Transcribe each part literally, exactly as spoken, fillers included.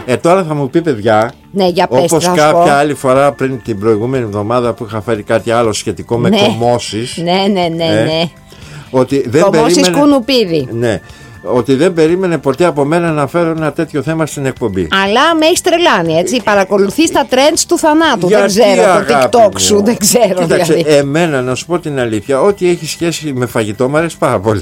Ε, τώρα θα μου πει, παιδιά, ναι, για πες, όπως κάποια άλλη φορά πριν την προηγούμενη εβδομάδα που είχα φέρει κάτι άλλο σχετικό με ναι. κομμώσεις. Ναι, ναι, ναι, ε, ναι. Ότι δεν κομμώσεις περίμενε... κουνουπίδι. Ναι. Ότι δεν περίμενε ποτέ από μένα να φέρω ένα τέτοιο θέμα στην εκπομπή. Αλλά με έχει τρελάνει, έτσι. Παρακολουθείς τα trends του θανάτου. Γιατί, δεν ξέρω το TikTok μου. σου, δεν ξέρω. Κοίταξε, δηλαδή. εμένα να σου πω την αλήθεια, ό,τι έχει σχέση με φαγητό μου αρέσει πάρα πολύ.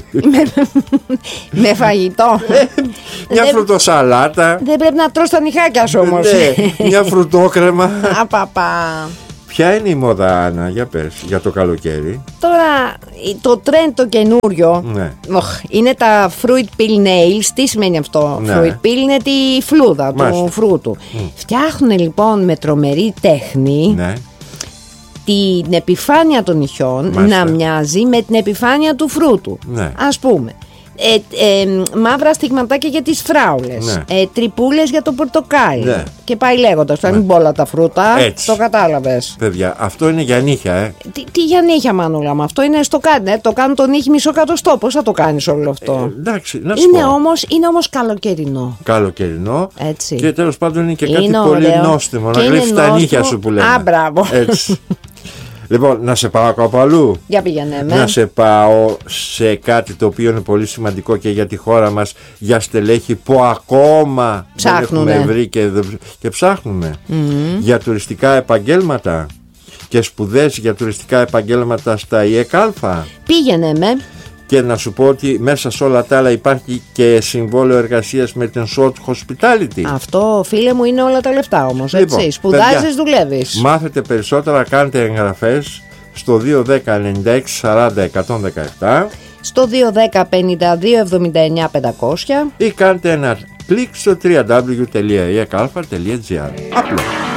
Με φαγητό. Μια φρουτοσαλάτα. Δεν πρέπει να τρως τα νυχάκια σου όμως. Ναι, μια φρουτόκρεμα. Απαπα. Ποια είναι η μόδα, Άννα, για πες, για το καλοκαίρι? Τώρα το trend το καινούριο, ναι. οχ, είναι τα fruit peel nails. Τι σημαίνει αυτό? Ναι. Fruit peel είναι τη φλούδα Μάλιστα. του φρούτου. Mm. Φτιάχνουν λοιπόν με τρομερή τέχνη, ναι, την επιφάνεια των νυχιών. Μάλιστα. Να μοιάζει με την επιφάνεια του φρούτου. Ναι. Ας πούμε Ε, ε, μαύρα στιγματάκια για τις φράουλες, ναι. ε, τρυπούλες για το πορτοκάλι, ναι. Και πάει λέγοντας. Θα μην πω όλα τα φρούτα. Έτσι. Το κατάλαβες. Παιδιά, αυτό είναι για νύχια, ε. Τι, τι για νύχια, Μανούλα μου? Αυτό είναι στο κάνει, ε, το κάνουν το νύχι μισοκατοστό. Πώς θα το κάνεις όλο αυτό? Ε, εντάξει, να σου είναι, πω. Όμως, είναι όμως καλοκαιρινό. Καλοκαιρινό. Έτσι. Και τέλος πάντων είναι και κάτι είναι πολύ ωραίο. νόστιμο. Να γλύφεις τα νύχια σου που λένε. Α, μπράβο. Έτσι. Λοιπόν, να σε πάω κάπου αλλού. Για πήγαινε με. Να σε πάω σε κάτι το οποίο είναι πολύ σημαντικό και για τη χώρα μας, για στελέχη που ακόμα ψάχνουνε. δεν έχουμε βρει και, και ψάχνουμε. Mm-hmm. Για τουριστικά επαγγέλματα και σπουδές για τουριστικά επαγγέλματα στα ΙΕΚΑΛΦΑ. Πήγαινε με. Και να σου πω ότι μέσα σε όλα τα άλλα υπάρχει και συμβόλαιο εργασίας με την Short Hospitality. Αυτό, φίλε μου, είναι όλα τα λεφτά όμως. Λοιπόν, έτσι. Σπουδάζεις, δουλεύεις. Μάθετε περισσότερα, κάντε εγγραφές στο δύο ένα μηδέν εννιά έξι σαράντα εκατόν δεκαεπτά, στο δύο ένα μηδέν πενήντα δύο εβδομήντα εννιά πεντακόσια ή κάντε ένα κλικ στο double-u double-u double-u τελεία ι ε κ α τελεία τζι άρ. Απλό.